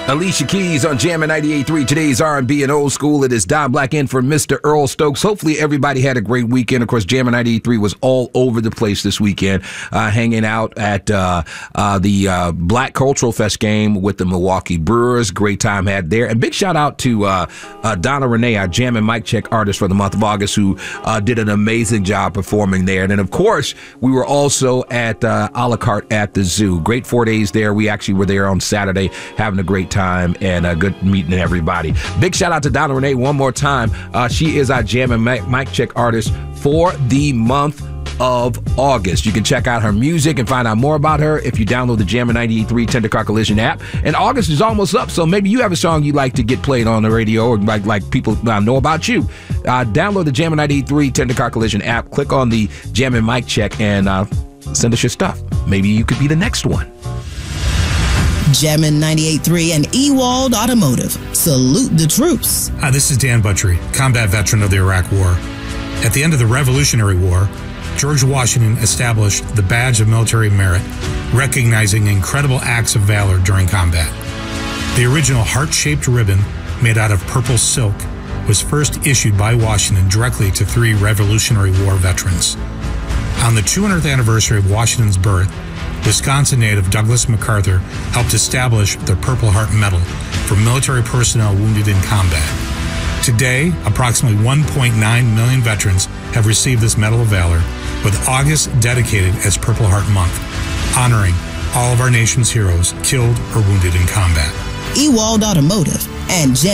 Alicia Keys on Jammin' 98.3. Today's R&B and old school. It is Don Black in for Mr. Earl Stokes. Hopefully everybody had a great weekend. Of course, Jammin' 98.3 was all over the place this weekend, hanging out at the Black Cultural Fest game with the Milwaukee Brewers. Great time had there. And big shout out to Donna Renee, our Jammin' Mic Check artist for the month of August, who did an amazing job performing there. And then, of course, we were also at a la carte at the zoo. Great 4 days there. We actually were there on Saturday having a great time and a good meeting everybody. Big shout out to Donna Renee one more time. She is our Jammin' Mic Check artist for the month of August. You can check out her music and find out more about her if you download the Jammin' 98.3 Tender Car Collision app. And August is almost up, so maybe you have a song you'd like to get played on the radio or like people know about you. Download the Jammin' 98.3 Tender Car Collision app, click on the Jammin' Mic Check, and send us your stuff. Maybe you could be the next one. Jammin' 98.3 and Ewald Automotive. Salute the troops. Hi, this is Dan Butchery, combat veteran of the Iraq War. At the end of the Revolutionary War, George Washington established the Badge of Military Merit, recognizing incredible acts of valor during combat. The original heart-shaped ribbon, made out of purple silk, was first issued by Washington directly to 3 Revolutionary War veterans. On the 200th anniversary of Washington's birth, Wisconsin native Douglas MacArthur helped establish the Purple Heart Medal for military personnel wounded in combat. Today, approximately 1.9 million veterans have received this Medal of Valor, with August dedicated as Purple Heart Month, honoring all of our nation's heroes killed or wounded in combat. Ewald Automotive and